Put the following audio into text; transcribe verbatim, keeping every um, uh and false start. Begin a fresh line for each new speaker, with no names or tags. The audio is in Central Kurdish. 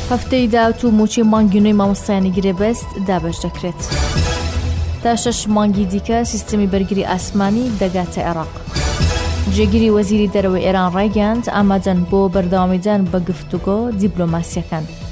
هەفتەی داهاتوو موچی مانگی نوێی مامۆستایانی گرێبەست دابەش دەکرێت. تا شەش مانگی دیکە سیستەمی بەرگری ئاسمانی دەگاتە عێراق. جێگیری وەزیری دەرەوەی ئێران ڕایگەیاند ئامادەن بۆ بەردەوامیدان بە گفتوگۆ دیپلۆماسیەکان.